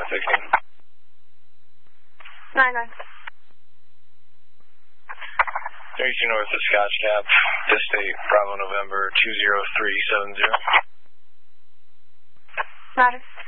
16. 9-9. 32 north of Scotch Cap, State, Bravo November 20370. Roger.